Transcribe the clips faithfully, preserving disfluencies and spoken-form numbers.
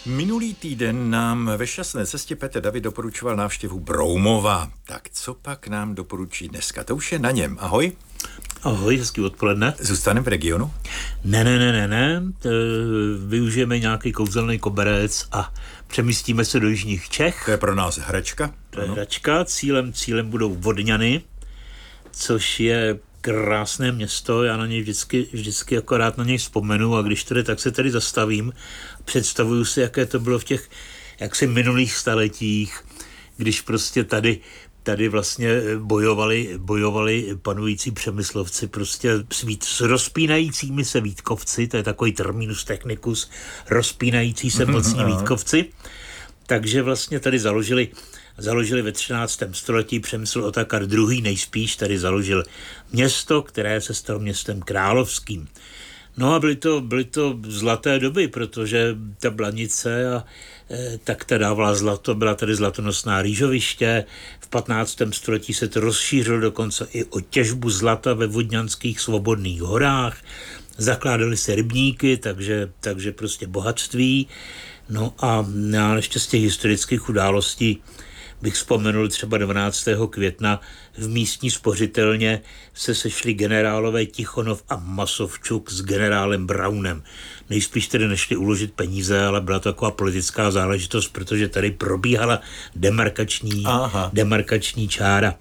Minulý týden nám ve Šťastné cestě Petr David doporučoval návštěvu Broumova. Tak co pak nám doporučí dneska? To už je na něm. Ahoj. Ahoj, hezký odpoledne. Zůstaneme v regionu? Ne, ne, ne, ne, ne. Využijeme nějaký kouzelný koberec a přemístíme se do jižních Čech. To je pro nás Hračka. To je Hračka. Cílem, cílem budou Vodňany, což je krásné město. Já na něj vždycky, vždycky akorát na něj vzpomenu a když tady, tak se tady zastavím. Představuju si, jaké to bylo v těch jaksi minulých staletích, když prostě tady Tady vlastně bojovali, bojovali panující přemyslovci prostě s, vít, s rozpínajícími se Vítkovci, to je takový terminus technicus, rozpínající se mocní Vítkovci. Takže vlastně tady založili, založili ve třináctém století Přemysl Otakar druhý. nejspíš tady založil město, které se stalo městem královským. No a byly to, byly to zlaté doby, protože ta Blanice a e, tak ta dávala zlato, byla tady zlatonosná rýžoviště. V patnáctém století se to rozšířilo dokonce i o těžbu zlata ve Vodňanských svobodných horách. Zakládaly se rybníky, takže, takže prostě bohatství. No a na ještě z těch historických událostí bych vzpomenul třeba dvanáctého května v místní spořitelně se sešli generálové Tichonov a Masovčuk s generálem Braunem. Nejspíš tedy nešli uložit peníze, ale byla to taková politická záležitost, protože tady probíhala demarkační, demarkační čára.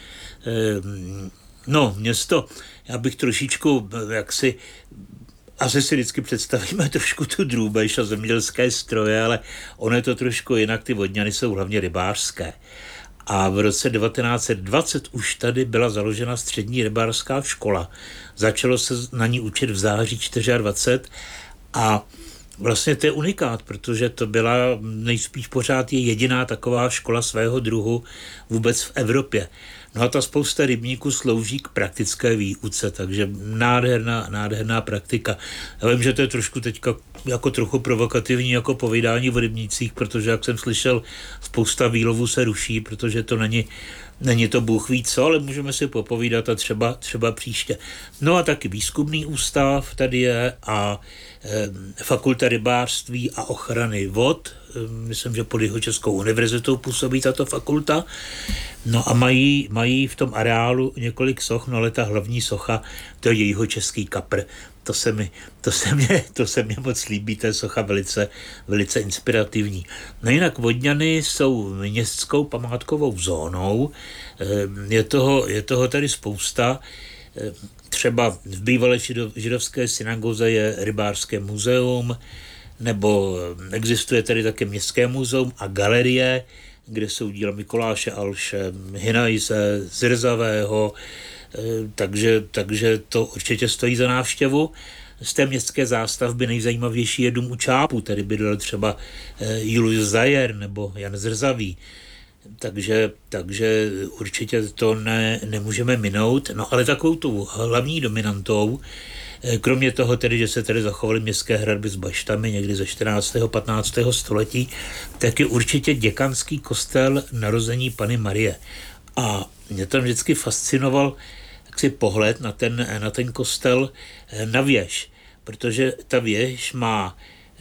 Ehm, no, město, já bych trošičku jaksi Asi si vždycky představíme trošku tu drůbež a zemědělské stroje, ale ono je to trošku jinak, ty Vodňany jsou hlavně rybářské. A v roce devatenáct set dvacet už tady byla založena střední rybářská škola. Začalo se na ní učit v září dvacet čtyři a vlastně to je unikát, protože to byla nejspíš pořád je jediná taková škola svého druhu vůbec v Evropě. No a ta spousta rybníků slouží k praktické výuce, takže nádherná, nádherná praktika. Já vím, že to je trošku teďka jako trochu provokativní jako povídání v rybnících, protože jak jsem slyšel, spousta výlovů se ruší, protože to není, není to bůh ví co, ale můžeme si popovídat a třeba, třeba příště. No a taky výzkumný ústav tady je a e, fakulta rybářství a ochrany vod. Myslím, že pod Jihočeskou univerzitou působí tato fakulta. No a mají, mají v tom areálu několik soch, no ale ta hlavní socha, to je Jihočeský kapr. To se mi, to se mě, to se mě moc líbí, to je socha velice, velice inspirativní. No jinak Vodňany jsou městskou památkovou zónou. Je toho, je toho tady spousta. Třeba v bývalé židovské synagoze je rybářské muzeum, nebo existuje tady také městské muzeum a galerie, kde jsou díla Mikuláše Alše, Hinajse, Zrzavého, takže, takže to určitě stojí za návštěvu. Z té městské zástavby nejzajímavější je dům u Čápu, tady bydlel třeba Julius Zajer nebo Jan Zrzavý. Takže, takže určitě to ne, nemůžeme minout. No ale takovou tu hlavní dominantou, kromě toho tedy, že se tady zachovaly městské hradby s baštami někdy ze čtrnáctého patnáctého století, tak je určitě děkanský kostel Narození Panny Marie. A mě tam vždycky fascinoval jaksi pohled na ten, na ten kostel na věž, protože ta věž má,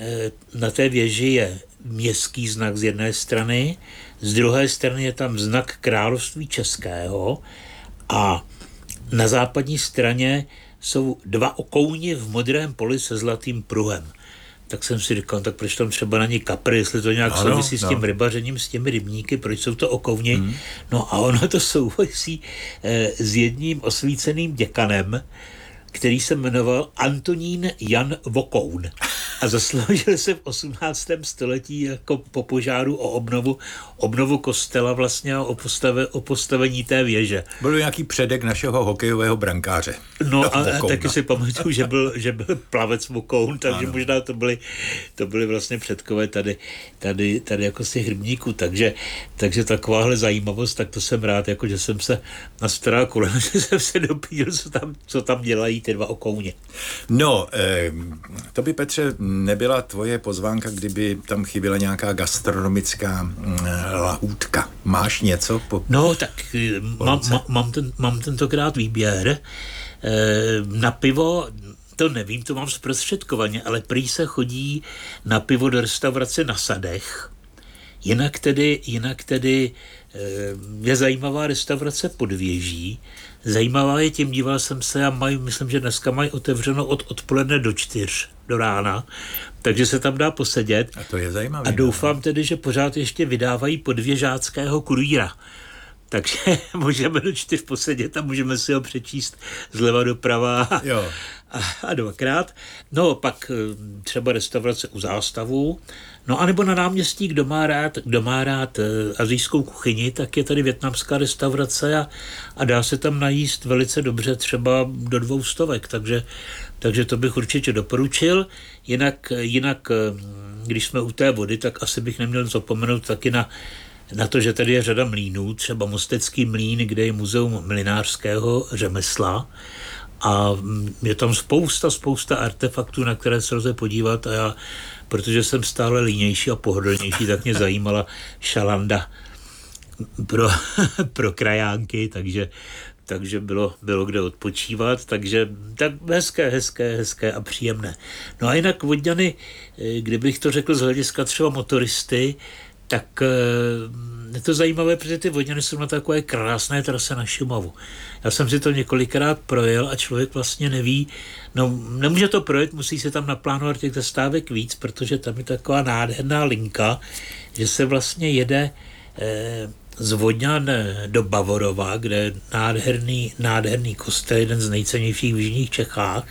na té věži je městský znak z jedné strany, z druhé strany je tam znak království českého a na západní straně jsou dva okouni v modrém poli se zlatým pruhem. Tak jsem si říkal, tak proč tam třeba není kapr, jestli to nějak ano, souvisí no. s tím rybařením, s těmi rybníky, proč jsou to okouni. Hmm. No a ono to souvisí eh, s jedním osvíceným děkanem, který se jmenoval Antonín Jan Vokoun. A zasloužil se v osmnáctém století jako po požáru o obnovu, obnovu kostela vlastně a o, postave, o postavení té věže. Byl nějaký předek našeho hokejového brankáře. No a, a taky si pamatuju, že byl, že byl plavec Vokoun, takže ano. možná to byly, to byly vlastně předkové tady, tady, tady jako z těch rybníků. Takže, takže takováhle zajímavost, tak to jsem rád, jako že jsem se nastaral kolem, že jsem se dopídil, co tam, co tam dělají ty dva okouně. No, eh, to by, Petře, nebyla tvoje pozvánka, kdyby tam chyběla nějaká gastronomická eh, lahůdka. Máš něco? Po, no, tak mám, mám, mám, ten, mám tentokrát výběr. Eh, na pivo to nevím, to mám zprostředkovaně, ale prý se chodí na pivo do restaurace na Sadech. Jinak tedy, jinak tedy je zajímavá restaurace Podvěží. Zajímavá je tím, díval jsem se a mají, myslím, že dneska mají otevřeno od odpoledne do čtyř do rána, takže se tam dá posedět. A to je zajímavé. A doufám tedy, že pořád ještě vydávají podvěžáckého kurýra. Takže můžeme do čtyř posedět a můžeme si ho přečíst zleva doprava a, a dvakrát. No pak třeba restaurace u Zástavu. No a nebo na náměstí, kdo má rád, kdo má rád asijskou kuchyni, tak je tady vietnamská restaurace a, a dá se tam najíst velice dobře, třeba do dvou stovek, takže, takže to bych určitě doporučil. Jinak, jinak, když jsme u té vody, tak asi bych neměl zapomenout taky na na to, že tady je řada mlýnů, třeba Mostecký mlýn, kde je muzeum mlynářského řemesla a je tam spousta, spousta artefaktů, na které se lze podívat a já, protože jsem stále línější a pohodlnější, tak mě zajímala šalanda pro, pro krajánky, takže takže bylo, bylo kde odpočívat, takže tak hezké, hezké, hezké a příjemné. No a jinak Vodňany, kdybych to řekl z hlediska třeba motoristy, tak je to zajímavé, protože ty Vodňany jsou na takové krásné trase na Šumavu. Já jsem si to několikrát projel a člověk vlastně neví, no nemůže to projet, musí se tam naplánovat těch zastávek víc, protože tam je taková nádherná linka, že se vlastně jede eh, z Vodňan do Bavorova, kde je nádherný, nádherný kostel, jeden z nejcennějších v jižních Čechách.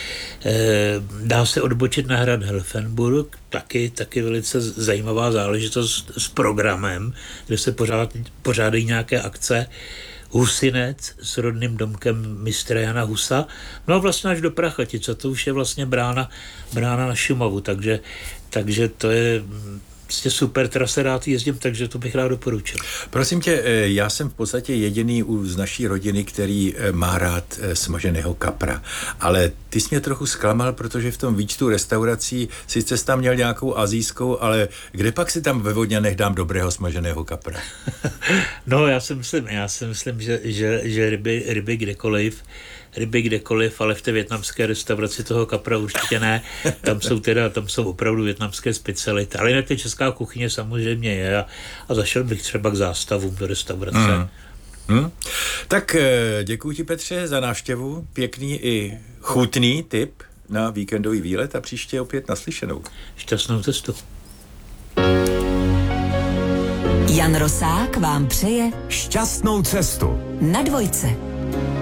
Dá se odbočit na hrad Helfenburg, taky, taky velice zajímavá záležitost s programem, kde se pořád, pořádají nějaké akce. Husinec s rodným domkem mistra Jana Husa. No a vlastně až do Prachatice, to už je vlastně brána, brána na Šumavu, takže, takže to je prostě super trasa, rád jezdím, takže to bych rád doporučil. Prosím tě, já jsem v podstatě jediný z naší rodiny, který má rád smaženého kapra, ale ty jsi mě trochu zklamal, protože v tom výčtu restaurací sice jsi tam měl nějakou asijskou, ale kde pak si tam ve Vodňanech dám dobrého smaženého kapra? No, já si myslím, já si myslím, že, že, že ryby, ryby kdekoliv, ryby kdekoliv, ale v té vietnamské restauraci toho kapra určitě ne. Tam jsou teda, tam jsou opravdu vietnamské speciality. Ale jinak ta česká kuchyně samozřejmě je a, a zašel bych třeba k Zástavům do restaurace. Mm. Hmm. Tak děkuji ti, Petře, za návštěvu. Pěkný i chutný tip na víkendový výlet a příště opět naslyšenou. Šťastnou cestu. Jan Rosák vám přeje šťastnou cestu na Dvojce.